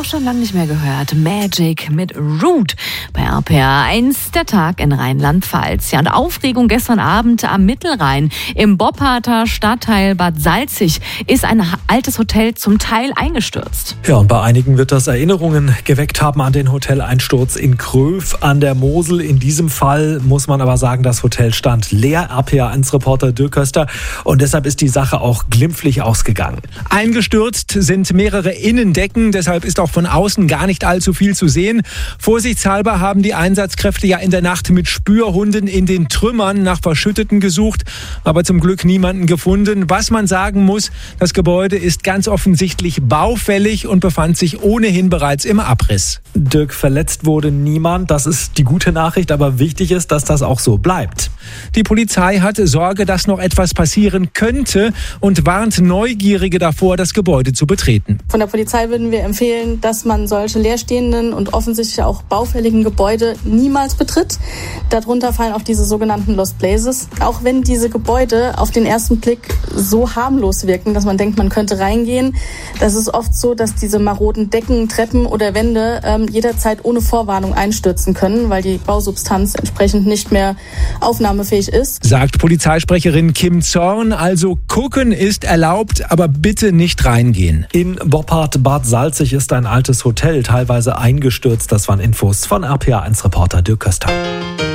schon lange nicht mehr gehört. Magic mit Root bei RPA 1, der Tag in Rheinland-Pfalz. Ja, und Aufregung gestern Abend am Mittelrhein. Im Bopparter Stadtteil Bad Salzig ist ein altes Hotel zum Teil eingestürzt. Ja, und bei einigen wird das Erinnerungen geweckt haben an den Hoteleinsturz in Kröv an der Mosel. In diesem Fall muss man aber sagen, das Hotel stand leer. RPA 1-Reporter Dirk Köster. Und deshalb ist die Sache auch glimpflich ausgegangen. Eingestürzt sind mehrere Innendecken, deshalb ist auch von außen gar nicht allzu viel zu sehen. Vorsichtshalber haben die Einsatzkräfte ja in der Nacht mit Spürhunden in den Trümmern nach Verschütteten gesucht, aber zum Glück niemanden gefunden. Was man sagen muss, das Gebäude ist ganz offensichtlich baufällig und befand sich ohnehin bereits im Abriss. Dirk, verletzt wurde niemand, das ist die gute Nachricht, aber wichtig ist, dass das auch so bleibt. Die Polizei hatte Sorge, dass noch etwas passieren könnte und warnt Neugierige davor, das Gebäude zu betreten. Von der Polizei würden wir empfehlen, dass man solche leerstehenden und offensichtlich auch baufälligen Gebäude niemals betritt. Darunter fallen auch diese sogenannten Lost Places. Auch wenn diese Gebäude auf den ersten Blick so harmlos wirken, dass man denkt, man könnte reingehen, das ist oft so, dass diese maroden Decken, Treppen oder Wände jederzeit ohne Vorwarnung einstürzen können, weil die Bausubstanz entsprechend nicht mehr aufnahmefähig ist. Sagt Polizeisprecherin Kim Zorn, also gucken ist erlaubt, aber bitte nicht reingehen. In Boppard Bad Salzig ist ein altes Hotel teilweise eingestürzt. Das waren Infos von RPA 1-Reporter Dirk Köster.